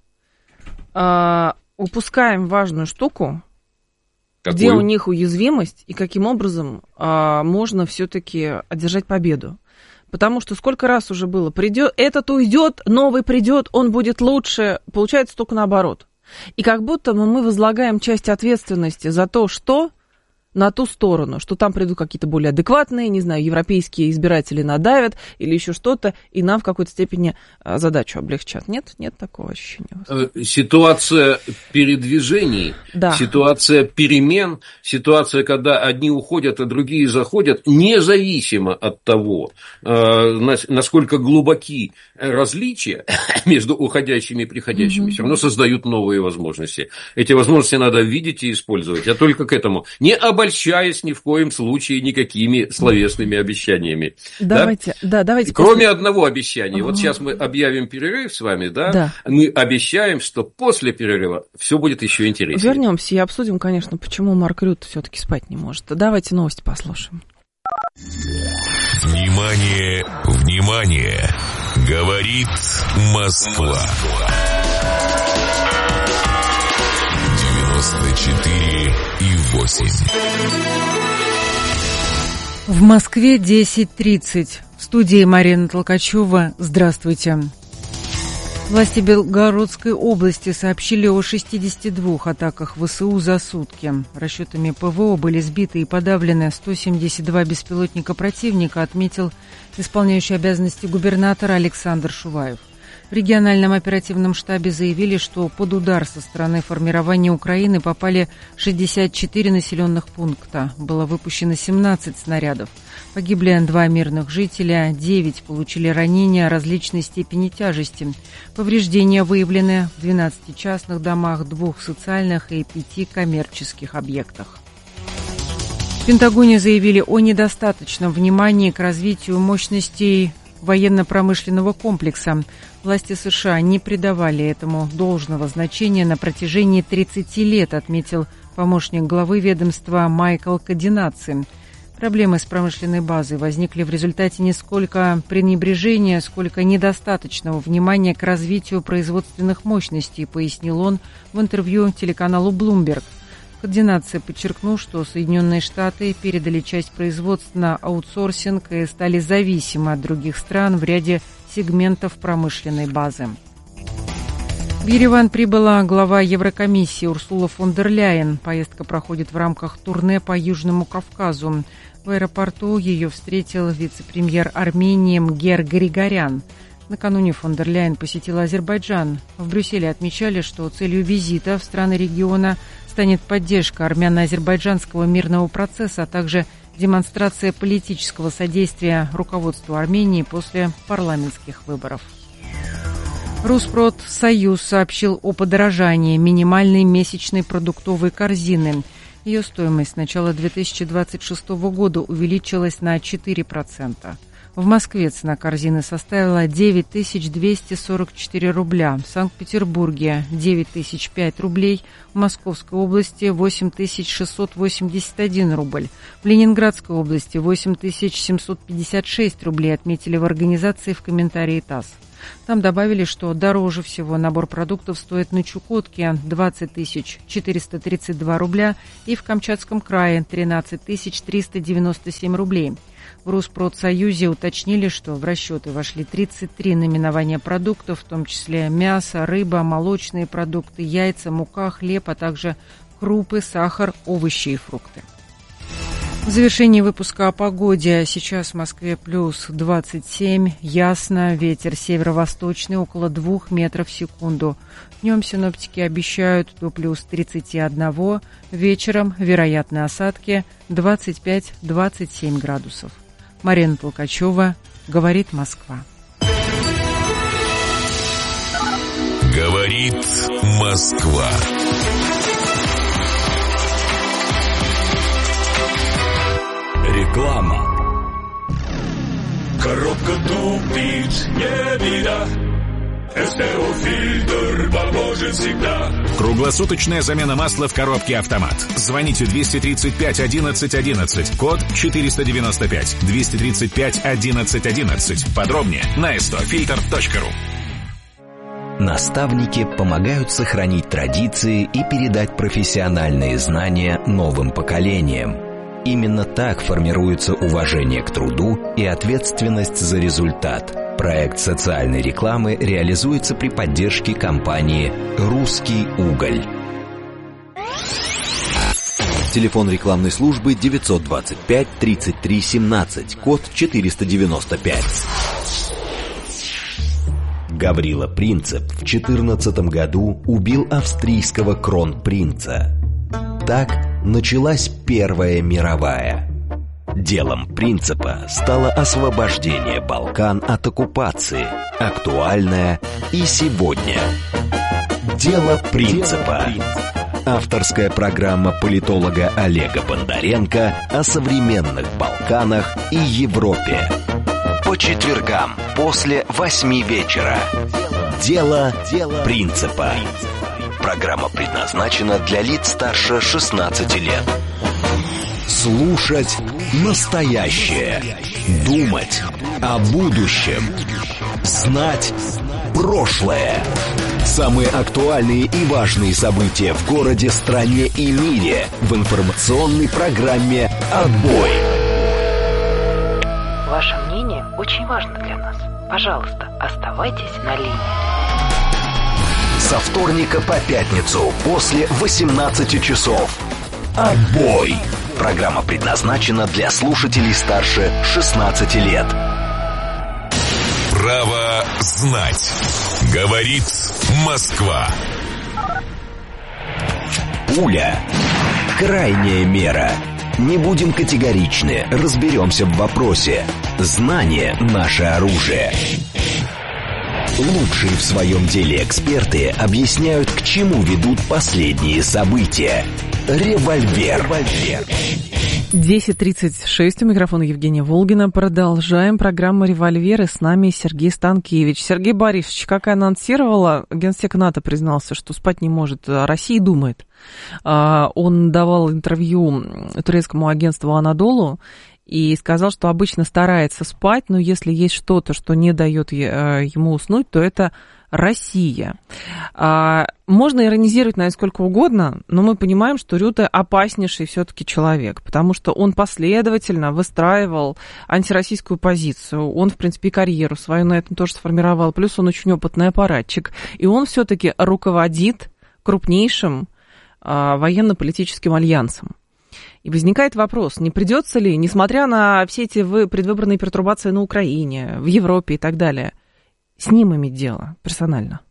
S7: упускаем важную штуку, Какую? Где у них уязвимость и каким образом можно все-таки одержать победу. Потому что сколько раз уже было, придет, этот уйдет, новый придет, он будет лучше, получается только наоборот. И как будто мы возлагаем часть ответственности за то, что на ту сторону, что там придут какие-то более адекватные, не знаю, европейские избиратели надавят или еще что-то, и нам в какой-то степени задачу облегчат. Нет? Нет такого ощущения?
S8: Ситуация передвижений, да. Ситуация перемен, ситуация, когда одни уходят, а другие заходят, независимо от того, насколько глубоки различия между уходящими и приходящими, угу. все равно создают новые возможности. Эти возможности надо видеть и использовать. Я только к этому. Не обольщаясь ни в коем случае никакими словесными обещаниями.
S7: Давайте, да, да давайте.
S8: Кроме после... одного обещания. Uh-huh. Вот сейчас мы объявим перерыв с вами, да? да? Мы обещаем, что после перерыва все будет еще интереснее.
S7: Вернемся и обсудим, конечно, почему Марк Рютте все-таки спать не может. Давайте новости послушаем.
S9: Внимание, внимание! Говорит Москва. девяносто четыре и восемь.
S3: В Москве десять тридцать. В студии Марина Толкачева. Здравствуйте. Власти Белгородской области сообщили о шестидесяти двух атаках ВСУ за сутки. Расчетами ПВО были сбиты и подавлены сто семьдесят два беспилотника противника, отметил исполняющий обязанности губернатора Александр Шуваев. В региональном оперативном штабе заявили, что под удар со стороны формирования Украины попали шестьдесят четыре населенных пункта. Было выпущено семнадцать снарядов. Погибли два мирных жителя, девять получили ранения различной степени тяжести. Повреждения выявлены в двенадцати частных домах, двух социальных и пяти коммерческих объектах. В Пентагоне заявили о недостаточном внимании к развитию мощностей военно-промышленного комплекса. Власти США не придавали этому должного значения на протяжении тридцати лет, отметил помощник главы ведомства Майкл Кадинаци. Проблемы с промышленной базой возникли в результате не сколько пренебрежения, сколько недостаточного внимания к развитию производственных мощностей, пояснил он в интервью телеканалу Bloomberg. Координация подчеркнул, что Соединенные Штаты передали часть производств на аутсорсинг и стали зависимы от других стран в ряде сегментов промышленной базы. В Ереван прибыла глава Еврокомиссии Урсула фон дер Ляйен. Поездка проходит в рамках турне по Южному Кавказу. В аэропорту ее встретил вице-премьер Армении Мгер Григорян. Накануне фон дер Ляйен посетила Азербайджан. В Брюсселе отмечали, что целью визита в страны региона станет поддержка армяно-азербайджанского мирного процесса, а также демонстрация политического содействия руководству Армении после парламентских выборов. Rusprod-Союз сообщил о подорожании минимальной месячной продуктовой корзины. Ее стоимость с начала две тысячи двадцать шестого года увеличилась на четыре процента. В Москве цена корзины составила девять тысяч двести сорок четыре рубля, в Санкт-Петербурге девять тысяч пять рублей, в Московской области восемь тысяч шестьсот восемьдесят один рубль, в Ленинградской области восемь тысяч семьсот пятьдесят шесть рублей, отметили в организации в комментарии ТАСС. Там добавили, что дороже всего набор продуктов стоит на Чукотке двадцать тысяч четыреста тридцать два рубля и в Камчатском крае тринадцать тысяч триста девяносто семь рублей. В Rusprod-Союзе уточнили, что в расчеты вошли тридцать три наименования продуктов, в том числе мясо, рыба, молочные продукты, яйца, мука, хлеб, а также крупы, сахар, овощи и фрукты. В завершении выпуска о погоде. Сейчас в Москве плюс двадцать семь, ясно, ветер северо-восточный около двух метров в секунду. Днем синоптики обещают до плюс тридцать один, вечером вероятны осадки двадцать пять - двадцать семь градусов. Марина Толкачева, говорит Москва.
S9: Говорит Москва.
S10: Реклама. Коробка тупит, не беда. СТО-фильтр поможет всегда.
S11: Круглосуточная замена масла в коробке «Автомат». Звоните двести тридцать пять одиннадцать одиннадцать, код четыреста девяносто пять, двести тридцать пять одиннадцать одиннадцать. Подробнее на эс тэ о фильтр точка ру.
S6: Наставники помогают сохранить традиции и передать профессиональные знания новым поколениям. Именно так формируется уважение к труду и ответственность за результат. Проект социальной рекламы реализуется при поддержке компании «Русский уголь». Телефон рекламной службы девятьсот двадцать пять тридцать три семнадцать, код четыреста девяносто пять. Гаврила Принцип в четырнадцатом году убил австрийского кронпринца. Так началась Первая мировая. Делом Принципа стало освобождение Балкан от оккупации, актуальное и сегодня. Дело Принципа. Авторская программа политолога Олега Бондаренко о современных Балканах и Европе. По четвергам после восьми вечера. Дело Принципа. Программа предназначена для лиц старше шестнадцати лет. Слушать настоящее. Думать о будущем. Знать прошлое. Самые актуальные и важные события в городе, стране и мире в информационной программе «Отбой».
S12: Ваше мнение очень важно для нас. Пожалуйста, оставайтесь на линии.
S6: Со вторника по пятницу после восемнадцати часов. «Отбой». Программа предназначена для слушателей старше шестнадцати лет.
S9: Право знать. Говорит Москва.
S6: Пуля. Крайняя мера. Не будем категоричны, разберемся в вопросе. Знание – наше оружие. Лучшие в своем деле эксперты объясняют, к чему ведут последние события. Револьвер.
S7: десять тридцать шесть, у микрофона Евгения Волгина. Продолжаем программу «Револьвер», и с нами Сергей Станкевич. Сергей Борисович, как и анонсировала, генсек НАТО признался, что спать не может, о России думает. Он давал интервью турецкому агентству «Анадолу», и сказал, что обычно старается спать, но если есть что-то, что не дает ему уснуть, то это Россия. Можно иронизировать, наверное, сколько угодно, но мы понимаем, что Рютте опаснейший все-таки человек, потому что он последовательно выстраивал антироссийскую позицию. Он, в принципе, карьеру свою на этом тоже сформировал, плюс он очень опытный аппаратчик. И он все-таки руководит крупнейшим военно-политическим альянсом. И возникает вопрос, не придется ли, несмотря на все эти предвыборные пертурбации на Украине, в Европе и так далее, с ним иметь дело персонально?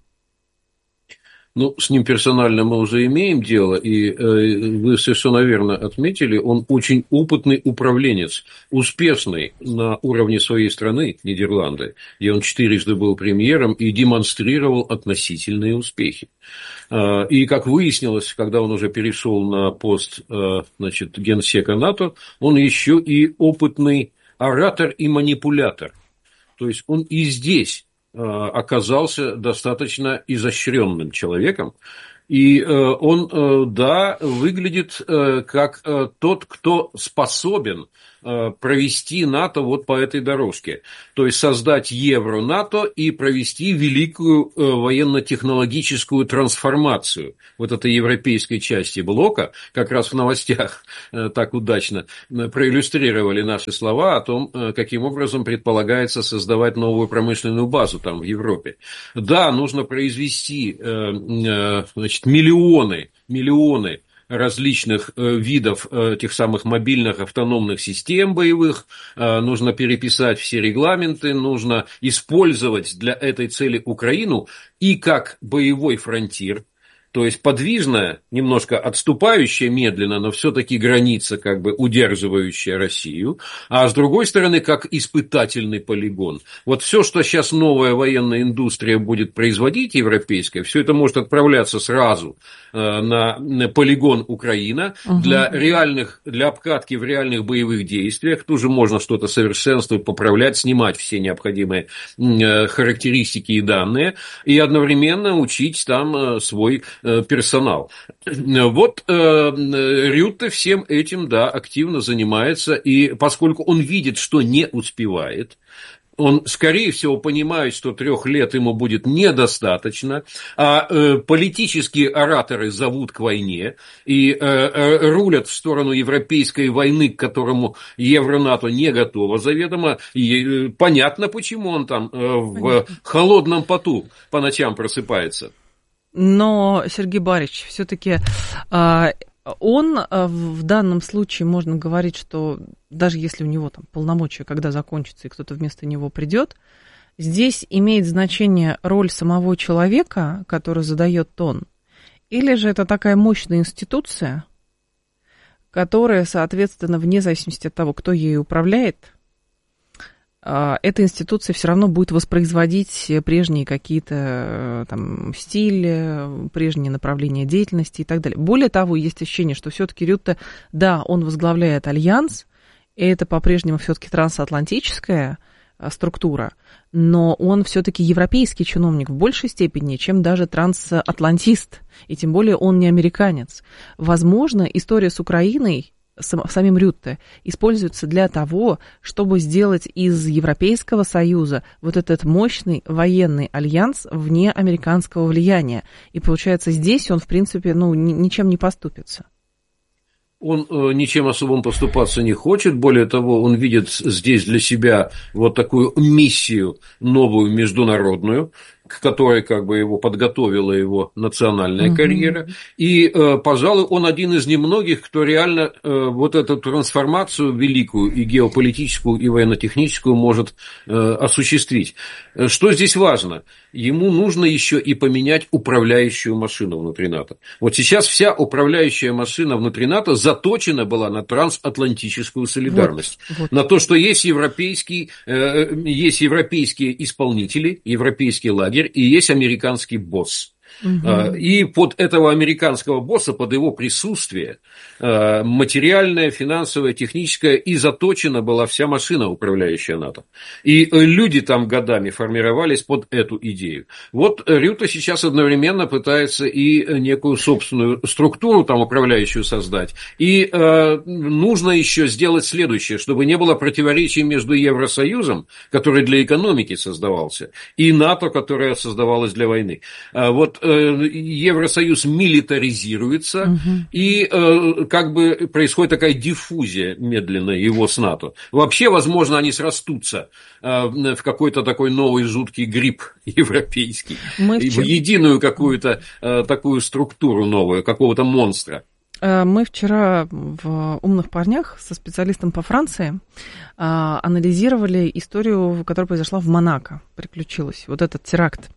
S8: Ну, с ним персонально мы уже имеем дело, и э, вы совершенно верно отметили, он очень опытный управленец, успешный на уровне своей страны, Нидерланды, где он четырежды был премьером и демонстрировал относительные успехи. Э, и, как выяснилось, когда он уже перешел на пост э, значит, генсека НАТО, он еще и опытный оратор и манипулятор. То есть он и здесь оказался достаточно изощренным человеком, и он, да, выглядит как тот, кто способен провести НАТО вот по этой дорожке, то есть создать Евро-НАТО и провести великую военно-технологическую трансформацию вот этой европейской части блока. Как раз в новостях так удачно проиллюстрировали наши слова о том, каким образом предполагается создавать новую промышленную базу там в Европе. Да, нужно произвести, значит, миллионы, миллионы различных видов тех самых мобильных автономных систем боевых, нужно переписать все регламенты, нужно использовать для этой цели Украину и как боевой фронтир, то есть подвижная, немножко отступающая медленно, но все-таки граница, как бы удерживающая Россию, а с другой стороны, как испытательный полигон. Вот все, что сейчас новая военная индустрия будет производить, европейская, все это может отправляться сразу на полигон Украина угу. для реальных, для обкатки в реальных боевых действиях. Тут же можно что-то совершенствовать, поправлять, снимать все необходимые характеристики и данные, и одновременно учить там свой персонал. Вот э, Рютте всем этим, да, активно занимается, и поскольку он видит, что не успевает, он, скорее всего, понимает, что трех лет ему будет недостаточно, а э, политические ораторы зовут к войне и э, э, рулят в сторону европейской войны, к которому Евро-НАТО не готово заведомо. И э, понятно, почему он там э, в холодном поту по ночам просыпается.
S7: Но, Сергей Борисович, все-таки он в данном случае, можно говорить, что даже если у него там полномочия, когда закончатся, и кто-то вместо него придет, здесь имеет значение роль самого человека, который задает тон, или же это такая мощная институция, которая, соответственно, вне зависимости от того, кто ею управляет, эта институция все равно будет воспроизводить прежние какие-то там стили, прежние направления деятельности и так далее. Более того, есть ощущение, что все-таки Рютте, да, он возглавляет альянс, и это по-прежнему все-таки трансатлантическая структура, но он все-таки европейский чиновник в большей степени, чем даже трансатлантист, и тем более он не американец. Возможно, история с Украиной самим Рютте используется для того, чтобы сделать из Европейского Союза вот этот мощный военный альянс вне американского влияния. И получается, здесь он, в принципе, ну, ничем не поступится.
S8: Он э, ничем особым поступаться не хочет, более того, он видит здесь для себя вот такую миссию новую международную, к которой как бы его подготовила его национальная uh-huh. карьера. И, э, пожалуй, он один из немногих, кто реально э, вот эту трансформацию великую и геополитическую, и военно-техническую может э, осуществить. Что здесь важно? Ему нужно еще и поменять управляющую машину внутри НАТО. Вот сейчас вся управляющая машина внутри НАТО заточена была на трансатлантическую солидарность. Вот, вот. На то, что есть, европейский, э, есть европейские исполнители, европейский лагерь, и есть американский босс. Угу. И под этого американского босса, под его присутствие, материальная, финансовая, техническая, и заточена была вся машина, управляющая НАТО. И люди там годами формировались под эту идею. Вот Рюте сейчас одновременно пытается и некую собственную структуру там управляющую создать. И э, нужно еще сделать следующее, чтобы не было противоречий между Евросоюзом, который для экономики создавался, и НАТО, которое создавалось для войны. Вот э, Евросоюз милитаризируется, угу. и э, как бы происходит такая диффузия медленная его с НАТО. Вообще, возможно, они срастутся э, в какой-то такой новый жуткий гриб европейский, Мы в единую какую-то э, такую структуру новую, какого-то монстра.
S7: Мы вчера в «Умных парнях» со специалистом по Франции анализировали историю, которая произошла в Монако, приключилась, вот этот теракт.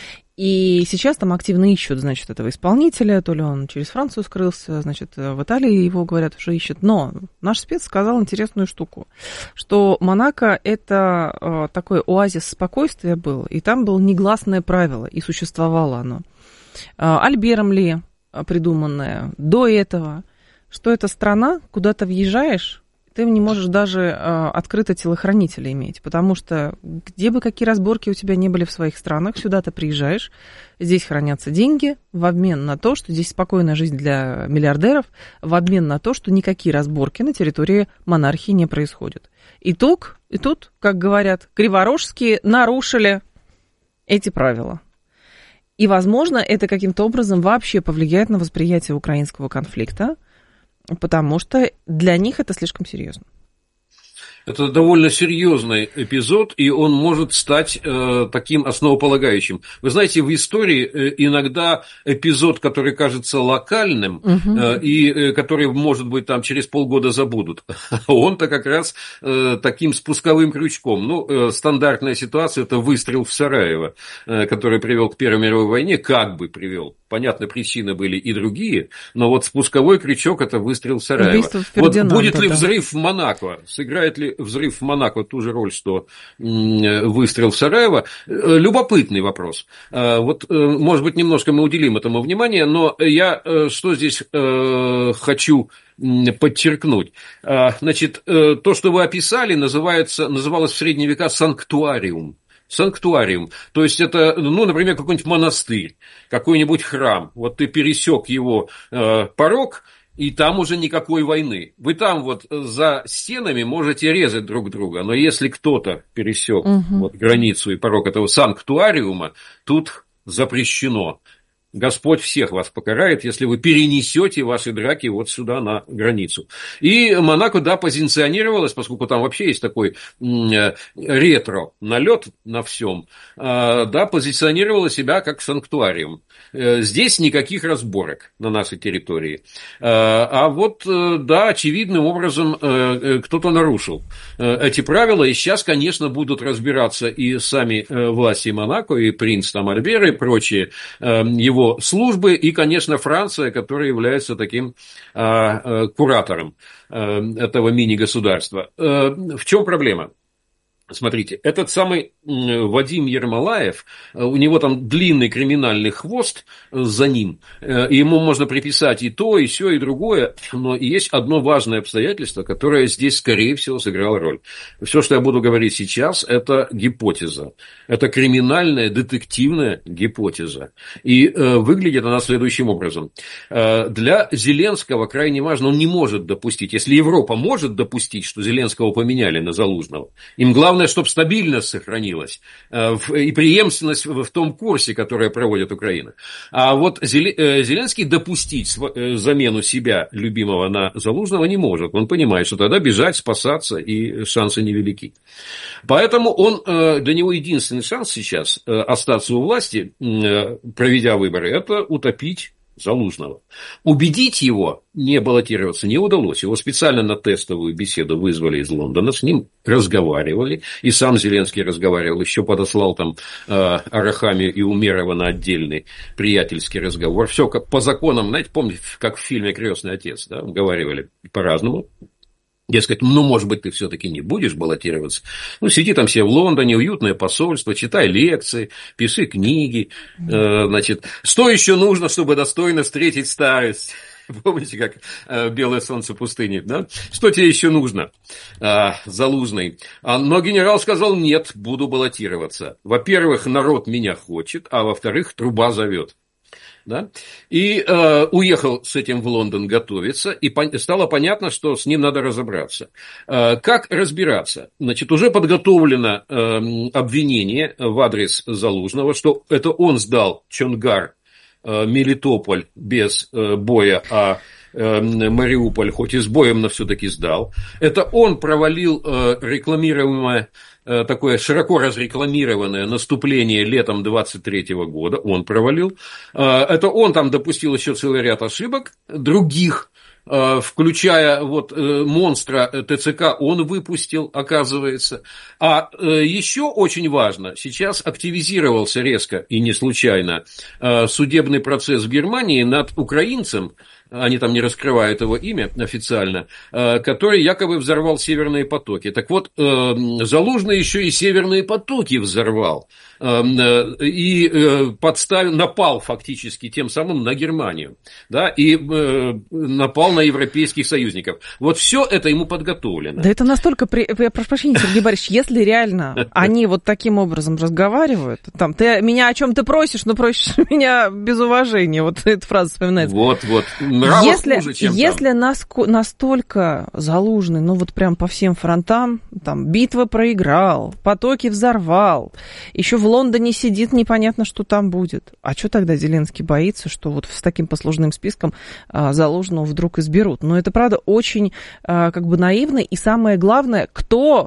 S7: И сейчас там активно ищут, значит, этого исполнителя, то ли он через Францию скрылся, значит, в Италии его, говорят, уже ищут. Но наш спец сказал интересную штуку, что Монако – это такой оазис спокойствия был, и там было негласное правило, и существовало оно. Альбером Ли придуманное до этого, что это страна, куда ты въезжаешь, ты не можешь даже э, открыто телохранителя иметь, потому что где бы какие разборки у тебя не были в своих странах, сюда ты приезжаешь, здесь хранятся деньги в обмен на то, что здесь спокойная жизнь для миллиардеров, в обмен на то, что никакие разборки на территории монархии не происходят. Итог, и тут, как говорят, криворожские нарушили эти правила. И, возможно, это каким-то образом вообще повлияет на восприятие украинского конфликта, потому что для них это слишком серьезно.
S8: Это довольно серьезный эпизод, и он может стать э, таким основополагающим. Вы знаете, в истории э, иногда эпизод, который кажется локальным, угу. э, и э, который, может быть, там через полгода забудут, он-то как раз э, таким спусковым крючком. Ну, э, стандартная ситуация – это выстрел в Сараево, э, который привел к Первой мировой войне, как бы привел. Понятно, причины были и другие, но вот спусковой крючок – это выстрел в Сараево. Вот будет ли взрыв в Монако, сыграет ли взрыв в Монако ту же роль, что выстрел в Сараево? Любопытный вопрос. Вот, может быть, немножко мы уделим этому внимание, но я что здесь хочу подчеркнуть. Значит, то, что вы описали, называется, называлось в средние века санктуариум. Санктуариум, то есть это, ну, например, какой-нибудь монастырь, какой-нибудь храм. Вот ты пересек его э, порог, и там уже никакой войны. Вы там вот за стенами можете резать друг друга, но если кто-то пересек угу. вот, границу и порог этого санктуариума, тут запрещено. Господь всех вас покарает, если вы перенесете ваши драки вот сюда на границу. И Монако, да, позиционировалось, поскольку там вообще есть такой ретро-налет на всем, да, позиционировало себя как санктуариум. Здесь никаких разборок на нашей территории. А вот, да, очевидным образом кто-то нарушил эти правила, и сейчас, конечно, будут разбираться и сами власти Монако, и принц там Альбер, и прочие его службы, и, конечно, Франция, которая является таким а, куратором а, этого мини-государства. А, в чем проблема? Смотрите, этот самый Вадим Ермолаев, у него там длинный криминальный хвост за ним, ему можно приписать и то, и сё, и другое, но есть одно важное обстоятельство, которое здесь, скорее всего, сыграло роль. Все, что я буду говорить сейчас, это гипотеза, это криминальная, детективная гипотеза, и э, выглядит она следующим образом. Э, для Зеленского крайне важно, он не может допустить, если Европа может допустить, что Зеленского поменяли на Залужного, им главное, чтобы стабильность сохранилась и преемственность в том курсе, который проводит Украина. А вот Зеленский допустить замену себя, любимого, на Залужного не может. Он понимает, что тогда бежать, спасаться, и шансы невелики. Поэтому он, для него единственный шанс сейчас остаться у власти, проведя выборы, это утопить Залужного. Убедить его не баллотироваться не удалось. Его специально на тестовую беседу вызвали из Лондона, с ним разговаривали, и сам Зеленский разговаривал, еще подослал там э, Арахамию и Умерова на отдельный приятельский разговор. Все как по законам, знаете, помните, как в фильме «Крестный отец», да, уговаривали по-разному. Дескать, ну, может быть, ты все-таки не будешь баллотироваться. Ну, сиди там себе в Лондоне, уютное посольство, читай лекции, пиши книги. Э, значит, что еще нужно, чтобы достойно встретить старость? Помните, как э, белое солнце пустыни, да? Что тебе еще нужно, э, Залужный? А, но генерал сказал, нет, буду баллотироваться. Во-первых, народ меня хочет, а во-вторых, труба зовет. Да? И э, уехал с этим в Лондон готовиться, и пон- стало понятно, что с ним надо разобраться. Э, как разбираться? Значит, уже подготовлено э, обвинение в адрес Залужного, что это он сдал Чонгар, э, Мелитополь без э, боя, а э, Мариуполь хоть и с боем, но все-таки сдал. Это он провалил э, рекламируемое такое широко разрекламированное наступление летом двадцать третьего года, он провалил. Это он там допустил еще целый ряд ошибок, других, включая вот монстра ТЦК, он выпустил, оказывается. А еще очень важно, сейчас активизировался резко и не случайно судебный процесс в Германии над украинцем, они там не раскрывают его имя официально, который якобы взорвал северные потоки. Так вот, Залужный еще и северные потоки взорвал и подставил, напал фактически тем самым на Германию, да, и напал на европейских союзников. Вот все это ему подготовлено.
S7: Да это настолько... При... Я прошу прощения, Сергей Борисович, если реально они вот таким образом разговаривают, там, ты меня о чем ты просишь, но просишь меня без уважения, вот эта фраза вспоминается.
S8: Вот, вот.
S7: Если, хуже, чем если наско, настолько Залужный, ну вот прям по всем фронтам, там, битвы проиграл, потоки взорвал, еще в Лондоне сидит, непонятно, что там будет. А что тогда Зеленский боится, что вот с таким послужным списком а, Залужного вдруг изберут? Но это, правда, очень а, как бы наивно, и самое главное, кто